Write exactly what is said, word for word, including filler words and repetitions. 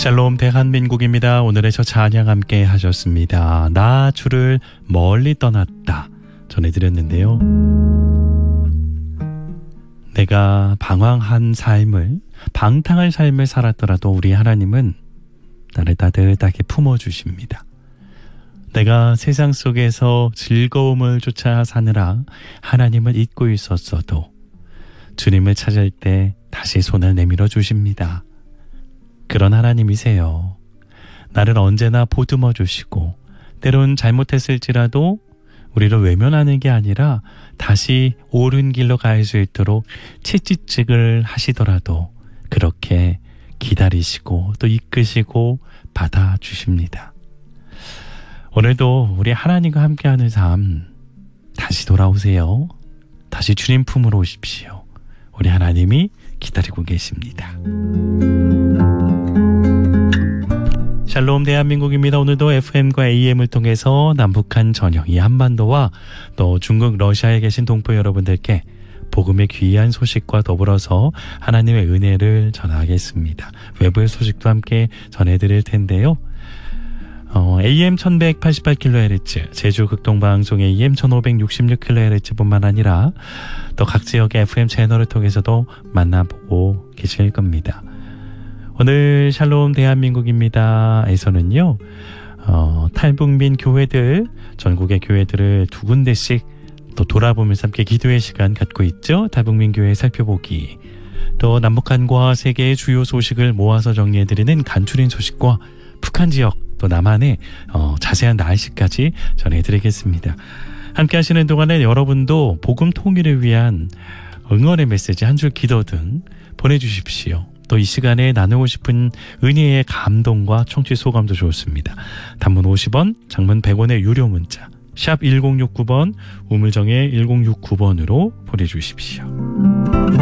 샬롬 대한민국입니다. 오늘의 저 찬양 함께 하셨습니다. 나 주를 멀리 떠났다 전해드렸는데요. 내가 방황한 삶을, 방탕한 삶을 살았더라도 우리 하나님은 나를 따뜻하게 품어주십니다. 내가 세상 속에서 즐거움을 쫓아 사느라 하나님을 잊고 있었어도 주님을 찾을 때 다시 손을 내밀어 주십니다. 그런 하나님이세요. 나를 언제나 보듬어 주시고 때론 잘못했을지라도 우리를 외면하는 게 아니라 다시 옳은 길로 갈 수 있도록 채찍질을 하시더라도 그렇게 기다리시고 또 이끄시고 받아주십니다. 오늘도 우리 하나님과 함께하는 삶 다시 돌아오세요. 다시 주님 품으로 오십시오. 우리 하나님이 기다리고 계십니다. 샬롬 대한민국입니다. 오늘도 에프엠과 에이엠을 통해서 남북한 전역 이 한반도와 또 중국 러시아에 계신 동포 여러분들께 복음의 귀한 소식과 더불어서 하나님의 은혜를 전하겠습니다. 외부의 소식도 함께 전해드릴 텐데요. 어, 에이엠 천백팔십팔 킬로헤르츠, 제주 극동방송 에이엠 천오백육십육 킬로헤르츠 뿐만 아니라 또 각 지역의 에프엠 채널을 통해서도 만나보고 계실 겁니다. 오늘 샬롬 대한민국입니다 에서는요, 어, 탈북민 교회들, 전국의 교회들을 두 군데씩 또 돌아보면서 함께 기도의 시간 갖고 있죠. 탈북민 교회 살펴보기, 또 남북한과 세계의 주요 소식을 모아서 정리해드리는 간추린 소식과 북한 지역 또 남한의 어, 자세한 날씨까지 전해드리겠습니다. 함께 하시는 동안에 여러분도 복음 통일을 위한 응원의 메시지, 한 줄 기도 등 보내주십시오. 또 이 시간에 나누고 싶은 은혜의 감동과 청취 소감도 좋습니다. 단문 오십 원, 장문 백 원의 유료 문자 샵 일공육구 번, 우물정의 일공육구 번으로 보내주십시오.